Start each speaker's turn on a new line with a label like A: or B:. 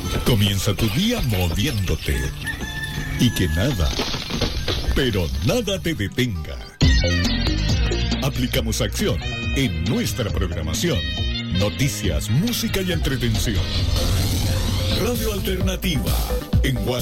A: Comienza tu día moviéndote. Y que nada, pero nada te detenga. Aplicamos acción en nuestra programación. Noticias, música y entretención. Radio Alternativa en